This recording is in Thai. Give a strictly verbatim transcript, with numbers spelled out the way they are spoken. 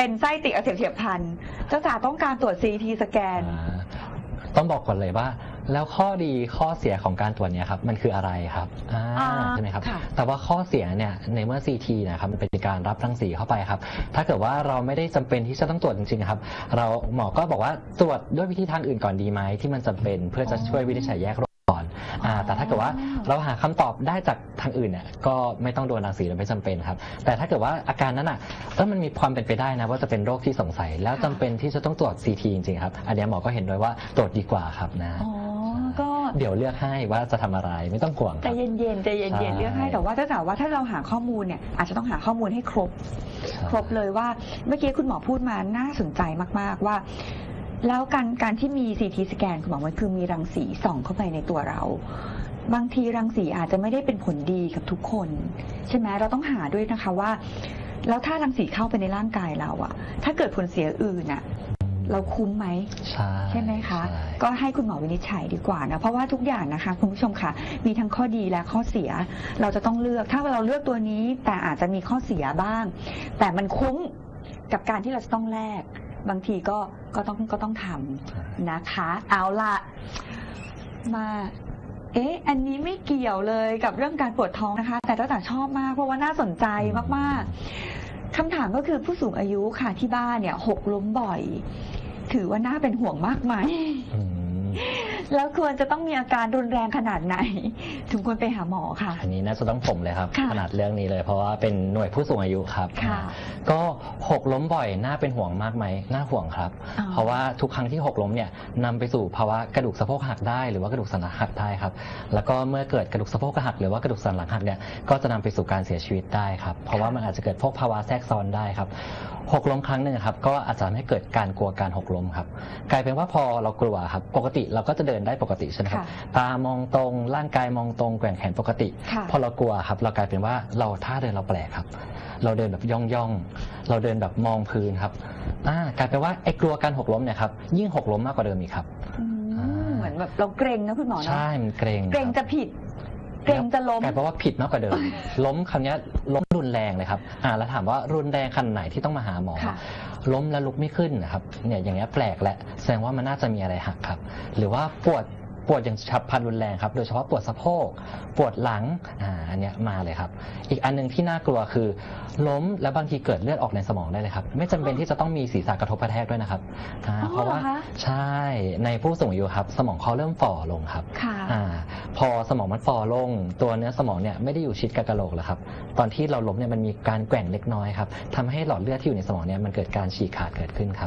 เป็นไส้ติ่งอักเสบเฉียบพลันเจ้าจ๋าต้องการตรวจ ซี ที สแกนต้องบอกก่อนเลยว่าแล้วข้อดีข้อเสียของการตรวจเนี่ยครับมันคืออะไรครับใช่ไหมครับแต่ว่าข้อเสียเนี่ยในเมื่อ ซี ที นะครับมันเป็นการรับรังสีเข้าไปครับถ้าเกิดว่าเราไม่ได้จำเป็นที่จะต้องตรวจจริงๆครับเราหมอก็บอกว่าตรวจด้วยวิธีทางอื่นก่อนดีไหมที่มันจำเป็นเพื่อจะช่วยวินิจฉัยแยกโรคก่อนแต่ถ้าเกิดว่าเราหาคำตอบได้จากทางอื่นเนี่ยก็ไม่ต้องโดนรังสีไม่จำเป็นครับแต่ถ้าเกิดว่าอาการนั้นอ่ะเออมันมีความเป็นไปได้นะว่าจะเป็นโรคที่สงสัยแล้วจำเป็นที่จะต้องตรวจ ซี ที จริงๆครับอันนี้หมอก็เห็นด้วยว่าตรวจดีกว่าครับนะก็เดี๋ยวเลือกให้ว่าจะทำอะไรไม่ต้องห่วงใจเย็นๆใจเย็นๆเลือกให้แต่ว่าถ้าถามว่าถ้าเราหาข้อมูลเนี่ยอาจจะต้องหาข้อมูลให้ครบครบเลยว่าเมื่อกี้คุณหมอพูดมาน่าสนใจมากๆว่าแล้วการการที่มี ซี ที สแกนคุณหมอมันคือมีรังสีส่องเข้าไปในตัวเราบางทีรังสีอาจจะไม่ได้เป็นผลดีกับทุกคนใช่ไหมเราต้องหาด้วยนะคะว่าแล้วถ้ารังสีเข้าไปในร่างกายเราอะถ้าเกิดผลเสียอื่นอะเราคุ้มไหมใช่ใช่ไหมคะก็ให้คุณหมอวินิจฉัยดีกว่านะเพราะว่าทุกอย่างนะคะคุณผู้ชมค่ะมีทั้งข้อดีและข้อเสียเราจะต้องเลือกถ้าเราเลือกตัวนี้แต่อาจจะมีข้อเสียบ้างแต่มันคุ้มกับการที่เราจะต้องแลกบางทีก็ก็ต้องก็ต้องทำนะคะเอาล่ะมาเอ๊ะอันนี้ไม่เกี่ยวเลยกับเรื่องการปวดท้องนะคะแต่เจ้าจ๋าชอบมากเพราะว่าน่าสนใจมากๆคำถามก็คือผู้สูงอายุค่ะที่บ้านเนี่ยหกล้มบ่อยถือว่าน่าเป็นห่วงมากไหมแล้วควรจะต้องมีอาการรุนแรงขนาดไหนถึงควรไปหาหมอค่ะอันนี้น่าจะต้องผมเลยครับขนาดเรื่องนี้เลยเพราะว่าเป็นหน่วยผู้สูงอายุครับก็หกล้มบ่อยน่าเป็นห่วงมากไหมน่าห่วงครับเพราะว่าทุกครั้งที่หกล้มเนี่ยนำไปสู่ภาวะกระดูกสะโพกหักได้หรือว่ากระดูกสันหลังหักได้ครับแล้วก็เมื่อเกิดกระดูกสะโพกหักหรือว่ากระดูกสันหลังหักเนี่ยก็จะนำไปสู่การเสียชีวิตได้ครับเพราะว่ามันอาจจะเกิดพวกภาวะแทรกซ้อนได้ครับหกล้มครั้งหนึ่งครับก็อาจจะทำให้เกิดการกลัวการหกล้มครับกลายเป็นว่าพอเรากลัวครับปกติเราก็จะเดินได้ปกติใช่ไหมครับตามองตรงร่างกายมองตรงแกว่งแขนปกติพอเรากลัวครับเรากลายเป็นว่าเราท่าเดินเราแปลกครับเราเดินแบบย่องย่องเราเดินแบบมองพื้นครับอ่ากลายเป็นว่าไอ้กลัวการหกล้มเนี่ยครับยิ่งหกล้มมากกว่าเดิมอีกครับเหมือนแบบเราเกรงนะคุณหมอใช่มันเกรงเกรงจะผิดเกรงจะล้มกลายเป็นว่าผิดมากกว่าเดิมล้มคำนี้ล้มรุนแรงเลยครับอ่าแล้วถามว่ารุนแรงขนาดไหนที่ต้องมาหาหมอล้มแล้วลุกไม่ขึ้นนะครับเนี่ยอย่างเงี้ยแปลกแหละแสดงว่ามันน่าจะมีอะไรหักครับหรือว่าปวดปวดอย่างฉับพลันรุนแรงครับโดยเฉพาะปวดสะโพกปวดหลังอ่าอันเนี้ยมาเลยครับอีกอันนึงที่น่ากลัวคือล้มแล้วบางทีเกิดเลือดออกในสมองได้เลยครับไม่จำเป็นที่จะต้องมีศีรษะกระทบกระแทกด้วยนะครับเพราะว่าใช่ในผู้สูงอายุครับสมองเขาเริ่มฝ่อลงครับอ่าพอสมองมันฝ่อลงตัวเนื้อสมองเนี่ยไม่ได้อยู่ชิดกับกะโหลกแล้วครับตอนที่เราล้มเนี่ยมันมีการแกว่งเล็กน้อยครับทำให้หลอดเลือดที่อยู่ในสมองเนี่ยมันเกิดการฉีกขาดเกิดขึ้นครับ